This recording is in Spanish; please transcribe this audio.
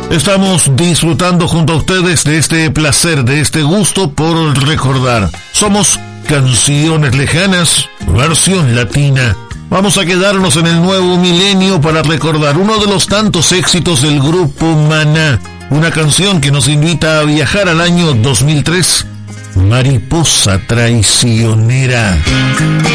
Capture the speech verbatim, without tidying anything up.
Estamos disfrutando junto a ustedes de este placer, de este gusto por recordar. Somos Canciones Lejanas, versión latina. Vamos a quedarnos en el nuevo milenio para recordar uno de los tantos éxitos del grupo Maná. Una canción que nos invita a viajar al año dos mil tres. Mariposa traicionera.